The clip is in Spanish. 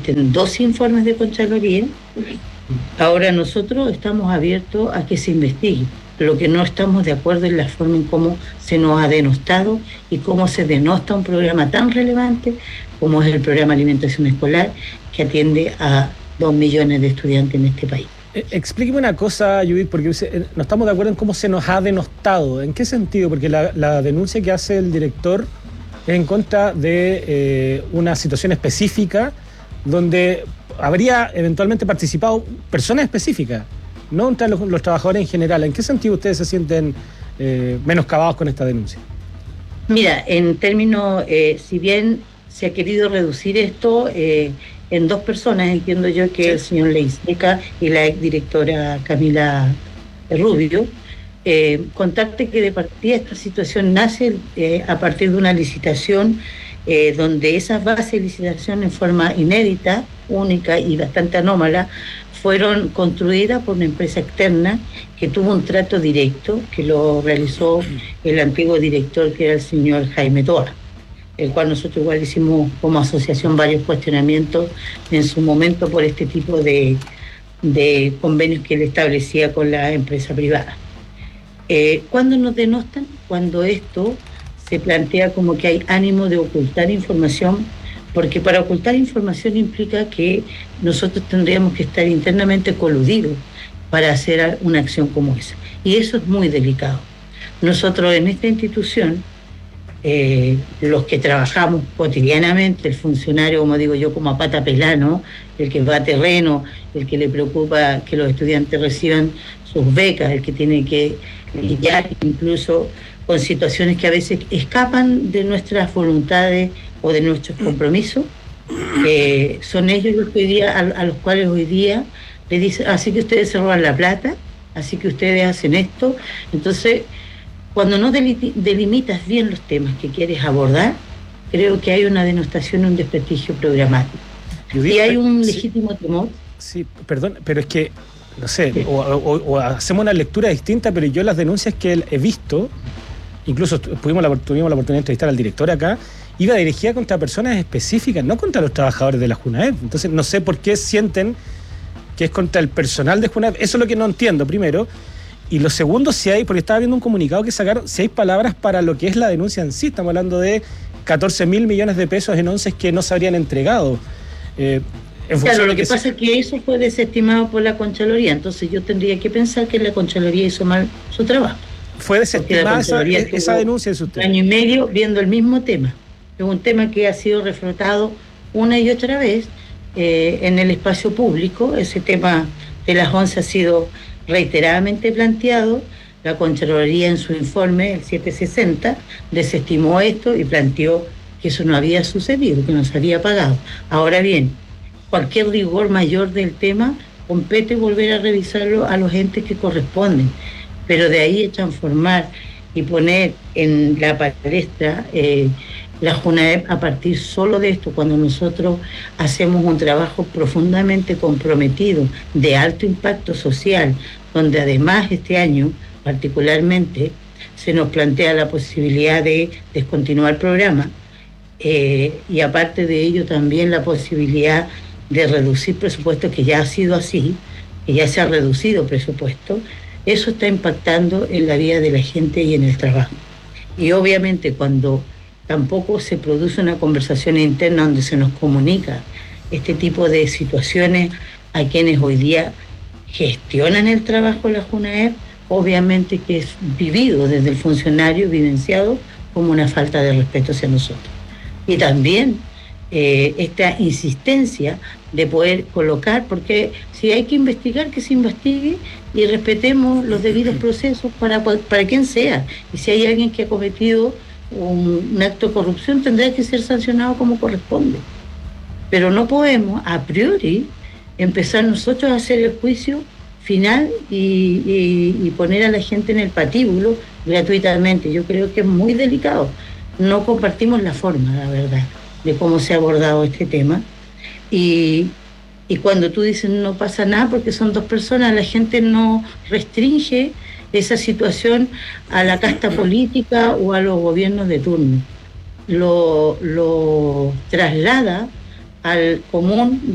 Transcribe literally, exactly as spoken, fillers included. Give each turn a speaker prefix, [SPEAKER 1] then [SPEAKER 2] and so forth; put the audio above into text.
[SPEAKER 1] existen dos informes de Contraloría. Ahora nosotros estamos abiertos a que se investigue. Lo que no estamos de acuerdo es la forma en cómo se nos ha denostado y cómo se denosta un programa tan relevante como es el programa Alimentación Escolar, que atiende a dos millones de estudiantes en este país.
[SPEAKER 2] Eh, explíqueme una cosa, Judith, porque no estamos de acuerdo en cómo se nos ha denostado. ¿En qué sentido? Porque la, la denuncia que hace el director es en contra de eh, una situación específica donde habría eventualmente participado personas específicas, no entre los, los trabajadores en general. ¿En qué sentido ustedes se sienten eh, menoscabados con esta denuncia?
[SPEAKER 1] Mira, en términos, eh, si bien se ha querido reducir esto eh, en dos personas, entiendo yo que sí. El señor Leiseca y la exdirectora Camila Rubio, eh, contarte que de partida esta situación nace eh, a partir de una licitación eh, donde esas bases de licitación en forma inédita, única y bastante anómala, fueron construidas por una empresa externa que tuvo un trato directo, que lo realizó el antiguo director, que era el señor Jaime Toa, el cual nosotros igual hicimos como asociación varios cuestionamientos en su momento por este tipo de, de convenios que él establecía con la empresa privada. Eh, ¿Cuándo nos denostan? Cuando esto se plantea como que hay ánimo de ocultar información, porque para ocultar información implica que nosotros tendríamos que estar internamente coludidos para hacer una acción como esa. Y eso es muy delicado. Nosotros en esta institución, eh, los que trabajamos cotidianamente, el funcionario, como digo yo, como a pata pelá, ¿no? El que va a terreno, el que le preocupa que los estudiantes reciban sus becas, el que tiene que lidiar incluso con situaciones que a veces escapan de nuestras voluntades o de nuestros compromisos, eh, son ellos los que hoy día, a, a los cuales hoy día le dicen, así que ustedes se roban la plata, así que ustedes hacen esto. Entonces, cuando no delimitas bien los temas que quieres abordar, creo que hay una denostación y un desprestigio programático. Judith, y hay un legítimo sí, temor.
[SPEAKER 2] Sí, perdón, pero es que, no sé, sí. o, o, o hacemos una lectura distinta, pero yo las denuncias que he visto, incluso tuvimos la, tuvimos la oportunidad de entrevistar al director acá, iba dirigida contra personas específicas, no contra los trabajadores de la Junaep. Entonces no sé por qué sienten que es contra el personal de Junaep. Eso es lo que no entiendo, primero. Y lo segundo, si hay, porque estaba viendo un comunicado que sacaron, si hay palabras para lo que es la denuncia en sí. Estamos hablando de catorce mil millones de pesos en onces que no se habrían entregado.
[SPEAKER 1] Eh, en claro, lo que, que pasa se... es que eso fue desestimado por la Contraloría. Entonces yo tendría que pensar que la Contraloría hizo mal su trabajo.
[SPEAKER 2] Fue desestimada esa, esa denuncia de usted.
[SPEAKER 1] Un año y medio viendo el mismo tema. Es un tema que ha sido reflotado una y otra vez eh, en el espacio público. Ese tema de las once ha sido reiteradamente planteado. La Contraloría en su informe, el setecientos sesenta, desestimó esto y planteó que eso no había sucedido, que no se había pagado. Ahora bien, cualquier rigor mayor del tema compete volver a revisarlo a los entes que corresponden, pero de ahí a transformar y poner en la palestra eh, la Junaep a partir solo de esto, cuando nosotros hacemos un trabajo profundamente comprometido de alto impacto social, donde además este año particularmente se nos plantea la posibilidad de descontinuar el programa eh, y aparte de ello también la posibilidad de reducir presupuesto, que ya ha sido así, que ya se ha reducido presupuesto. Eso está impactando en la vida de la gente y en el trabajo. Y obviamente cuando tampoco se produce una conversación interna donde se nos comunica este tipo de situaciones a quienes hoy día gestionan el trabajo de la Junaep, obviamente que es vivido desde el funcionario, vivenciado como una falta de respeto hacia nosotros. Y también eh, esta insistencia de poder colocar, porque si hay que investigar, que se investigue y respetemos los debidos procesos para, para quien sea. Y si hay alguien que ha cometido un, un acto de corrupción, tendrá que ser sancionado como corresponde. Pero no podemos, a priori, empezar nosotros a hacer el juicio final y, y, y poner a la gente en el patíbulo gratuitamente. Yo creo que es muy delicado. No compartimos la forma, la verdad, de cómo se ha abordado este tema. Y, y cuando tú dices no pasa nada porque son dos personas, la gente no restringe esa situación a la casta política o a los gobiernos de turno. Lo, lo traslada al común